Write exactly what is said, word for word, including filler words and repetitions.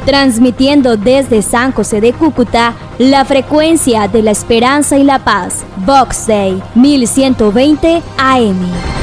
transmitiendo desde San José de Cúcuta la frecuencia de la esperanza y la paz. Vox Day mil ciento veinte A M.